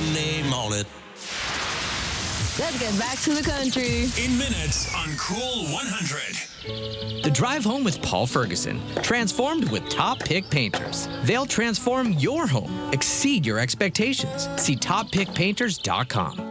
name on it. Let's get back to the country. In minutes on Cool 100. The Drive Home with Paul Ferguson. Transformed with Top Pick Painters. They'll transform your home, exceed your expectations. See toppickpainters.com.